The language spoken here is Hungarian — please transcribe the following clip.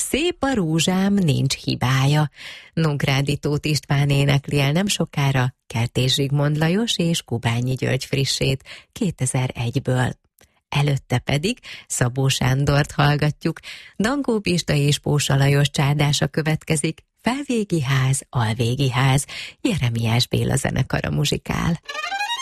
Szép a rózsám, nincs hibája. Nógrádi Tóth István énekli el nem sokára Kertész Zsigmond Lajos és Kubányi György frissét 2001-ből. Előtte pedig Szabó Sándort hallgatjuk, Dankó Pista és Pósa Lajos csárdása következik, Felvégi ház, Alvégi ház, Jeremiás Béla zenekara muzsikál.